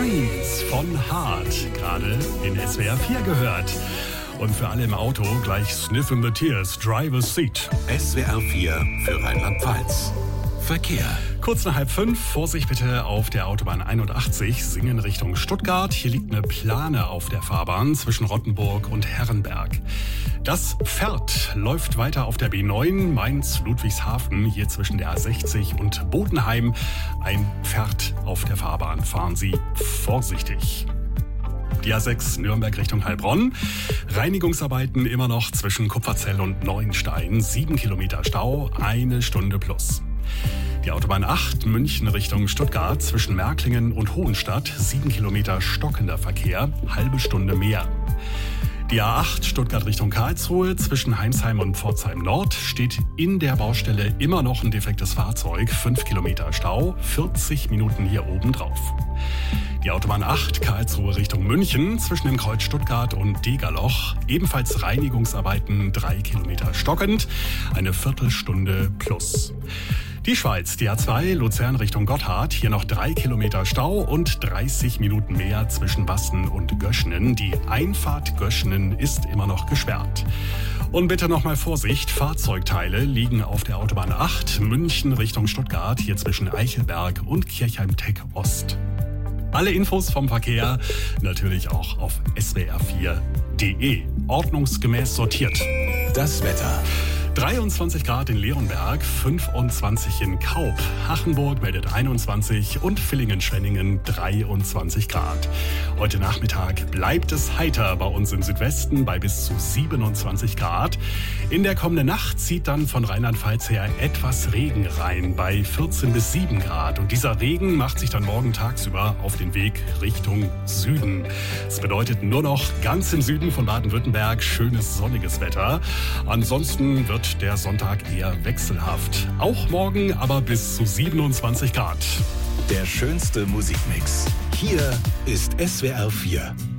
Dreams von Heart, gerade in SWR 4 gehört. Und für alle im Auto gleich Sniffin' the Tears, Driver's Seat. SWR 4 für Rheinland-Pfalz. Verkehr. Kurz nach 4:30, Vorsicht bitte auf der Autobahn 81, Singen Richtung Stuttgart. Hier liegt eine Plane auf der Fahrbahn zwischen Rottenburg und Herrenberg. Das Pferd läuft weiter auf der B9, Mainz-Ludwigshafen, hier zwischen der A60 und Bodenheim. Ein Pferd auf der Fahrbahn. Fahren Sie vorsichtig. Die A6 Nürnberg Richtung Heilbronn. Reinigungsarbeiten immer noch zwischen Kupferzell und Neuenstein. 7 Kilometer Stau, 1 Stunde plus. Die Autobahn 8 München Richtung Stuttgart zwischen Märklingen und Hohenstadt. 7 Kilometer stockender Verkehr, halbe Stunde mehr. Die A8 Stuttgart Richtung Karlsruhe zwischen Heinsheim und Pforzheim Nord steht in der Baustelle immer noch ein defektes Fahrzeug. 5 Kilometer Stau, 40 Minuten hier oben drauf. Die Autobahn 8 Karlsruhe Richtung München zwischen dem Kreuz Stuttgart und Degerloch. Ebenfalls Reinigungsarbeiten, 3 Kilometer stockend, eine Viertelstunde plus. Die Schweiz, die A2 Luzern Richtung Gotthard, hier noch 3 Kilometer Stau und 30 Minuten mehr zwischen Basten und Göschenen. Die Einfahrt Göschenen ist immer noch gesperrt. Und bitte nochmal Vorsicht, Fahrzeugteile liegen auf der Autobahn 8 München Richtung Stuttgart, hier zwischen Eichelberg und Kirchheim-Tech Ost. Alle Infos vom Verkehr natürlich auch auf swr4.de. Ordnungsgemäß sortiert. Das Wetter. 23 Grad in Leonberg, 25 in Kaup. Hachenburg meldet 21 und Villingen-Schwenningen 23 Grad. Heute Nachmittag bleibt es heiter bei uns im Südwesten bei bis zu 27 Grad. In der kommenden Nacht zieht dann von Rheinland-Pfalz her etwas Regen rein bei 14 bis 7 Grad. Und dieser Regen macht sich dann morgen tagsüber auf den Weg Richtung Süden. Das bedeutet nur noch ganz im Süden von Baden-Württemberg schönes sonniges Wetter. Ansonsten wird der Sonntag eher wechselhaft. Auch morgen aber bis zu 27 Grad. Der schönste Musikmix. Hier ist SWR 4.